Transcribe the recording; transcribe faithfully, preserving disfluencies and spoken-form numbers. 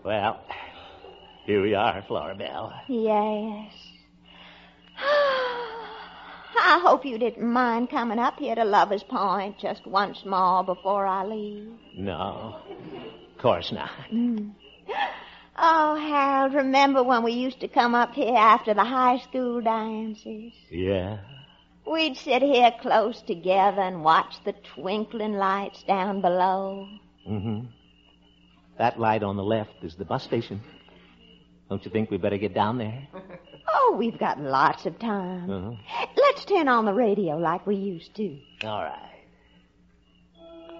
Well, here we are, Floribel. Yes. I hope you didn't mind coming up here to Lover's Point just once more before I leave. No, of course not. Mm. Oh, Harold, remember when we used to come up here after the high school dances? Yeah. We'd sit here close together and watch the twinkling lights down below. Mm-hmm. That light on the left is the bus station. Don't you think we better get down there? Oh, we've got lots of time. Uh-huh. Let's turn on the radio like we used to. All right.